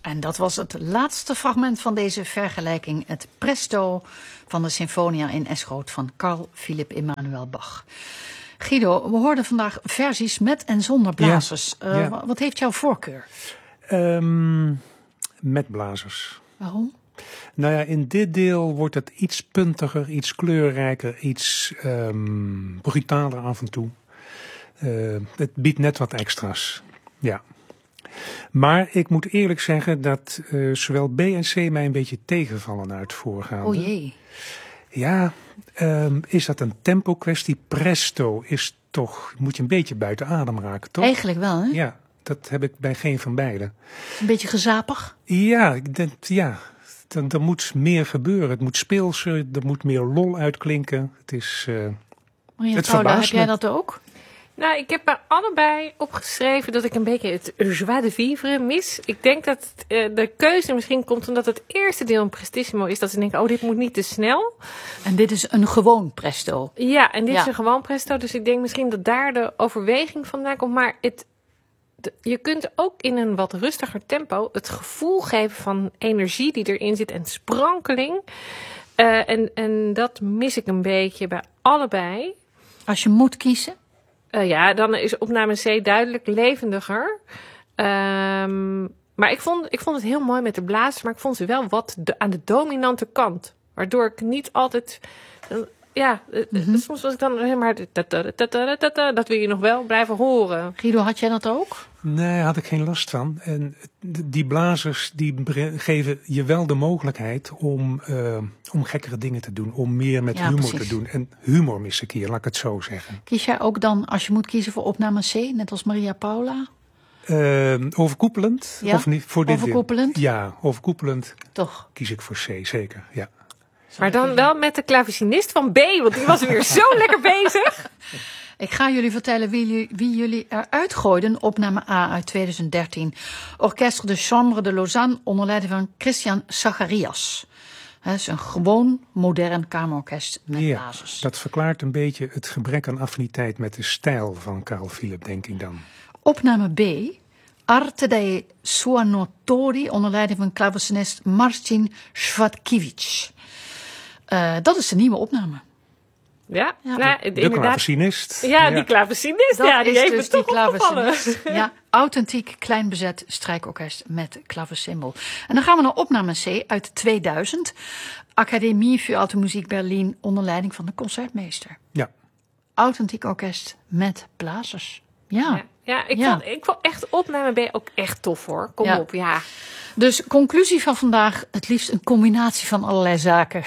En dat was het laatste fragment van deze vergelijking. Het Presto van de Sinfonia in S-groot van Carl Philipp Emanuel Bach. Guido, we hoorden vandaag versies met en zonder blazers. Wat heeft jouw voorkeur? Met blazers. Waarom? Nou ja, in dit deel wordt het iets puntiger, iets kleurrijker, iets brutaler af en toe. Het biedt net wat extra's. Ja. Maar ik moet eerlijk zeggen dat zowel B en C mij een beetje tegenvallen uit het voorgaande. O jee. Ja, is dat een tempo kwestie? Presto is toch, moet je een beetje buiten adem raken, toch? Eigenlijk wel, hè? Ja, dat heb ik bij geen van beiden. Een beetje gezapig? Ja, ik denk, er moet meer gebeuren. Het moet speelser, er moet meer lol uitklinken. Het is, Maria Paula, heb jij dat ook? Nou, ik heb bij allebei opgeschreven dat ik een beetje het joie de vivre mis. Ik denk dat de keuze misschien komt omdat het eerste deel een prestissimo is. Dat ze denken, dit moet niet te snel. En dit is een gewoon presto. Ja, en dit is een gewoon presto. Dus ik denk misschien dat daar de overweging vandaan komt. Maar je kunt ook in een wat rustiger tempo het gevoel geven van energie die erin zit en sprankeling. En dat mis ik een beetje bij allebei. Als je moet kiezen? Dan is opname C duidelijk levendiger. Maar ik vond het heel mooi met de blazers, maar ik vond ze wel wat aan de dominante kant. Waardoor ik niet altijd... soms was ik dan... Maar dat wil je nog wel blijven horen. Guido, had jij dat ook? Nee, had ik geen last van. En die blazers die geven je wel de mogelijkheid om gekkere dingen te doen. Om meer met humor te doen. En humor mis ik hier, laat ik het zo zeggen. Kies jij ook dan, als je moet kiezen voor opname C, net als Maria Paula? Overkoepelend? Ja, of niet, voor dit overkoepelend? Ja, overkoepelend. Toch? Kies ik voor C, zeker, ja. Maar dan wel met de clavecinist van B, want die was weer zo lekker bezig. Ik ga jullie vertellen wie jullie eruit gooiden. Opname A uit 2013. Orchestre de Chambre de Lausanne onder leiding van Christian Zacharias. Het is een gewoon modern kamerorkest met blazers. Dat verklaart een beetje het gebrek aan affiniteit met de stijl van Carl Philipp, denk ik dan. Opname B. Arte dei Suonatori onder leiding van klavecinist Marcin Schwadkiewicz. Dat is de nieuwe opname. Ja, de klavecinist. Ja, die klavecinist. Ja, die heeft dus het toch opgevallen. Ja, authentiek klein bezet strijkorkest met klavecimbal. En dan gaan we naar opname C uit 2000. Academie für Alte Musik Berlin onder leiding van de concertmeester. Ja. Authentiek orkest met blazers. Ik vond echt opname B ook echt tof hoor. Kom op, ja. Dus conclusie van vandaag, het liefst een combinatie van allerlei zaken.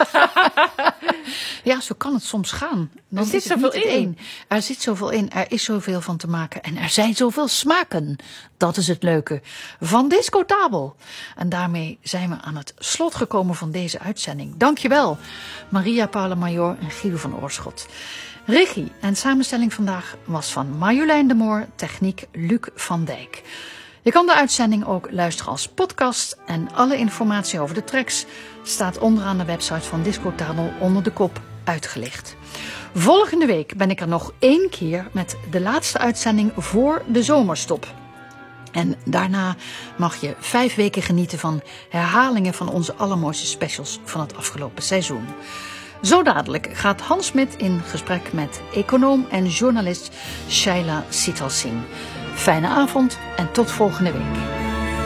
Ja, zo kan het soms gaan. Er zit zoveel in. Er zit zoveel in, er is zoveel van te maken en er zijn zoveel smaken. Dat is het leuke van Discotabel. En daarmee zijn we aan het slot gekomen van deze uitzending. Dankjewel, Maria Paula Major en Guido van Oorschot. Regie en samenstelling vandaag was van Marjolein de Moor, techniek Luc van Dijk. Je kan de uitzending ook luisteren als podcast en alle informatie over de tracks staat onderaan de website van Discotabel onder de kop uitgelicht. Volgende week ben ik er nog 1 keer met de laatste uitzending voor de zomerstop. En daarna mag je 5 weken genieten van herhalingen van onze allermooiste specials van het afgelopen seizoen. Zo dadelijk gaat Hans Smit in gesprek met econoom en journalist Shaila Sitalsingh. Fijne avond en tot volgende week.